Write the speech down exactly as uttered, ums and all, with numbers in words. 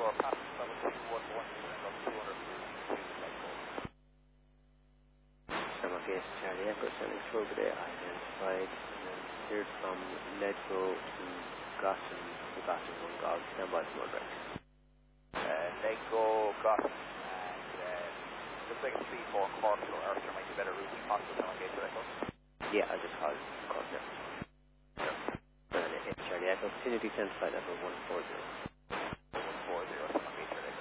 for passenger level two one one, level two hundred two, I'm okay, Charlie Echo, sending slow today, identified, and then cleared from Ledco to Gosson, to Gosson one Golf, stand by small break. Uh, Lego, Gosson, and uh, looks like a three four Cork, so Arthur might be better route possible than on Gate Echo. Yeah, I'll just call Cork now. Sure. And then Charlie Echo, continue descent flight level one four zero.